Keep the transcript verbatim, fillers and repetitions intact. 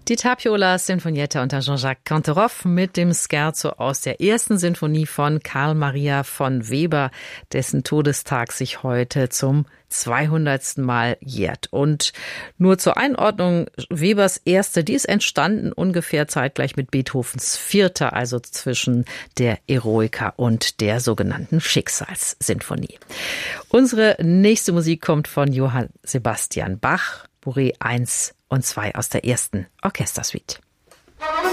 Die Tapiola Sinfonietta unter Jean-Jacques Canteroff mit dem Scherzo aus der ersten Sinfonie von Carl Maria von Weber, dessen Todestag sich heute zum zweihundertsten Mal jährt. Und nur zur Einordnung, Webers erste, die ist entstanden ungefähr zeitgleich mit Beethovens vierte, also zwischen der Eroica und der sogenannten Schicksalssinfonie. Unsere nächste Musik kommt von Johann Sebastian Bach, Bourrée eins und zwei aus der ersten Orchestersuite.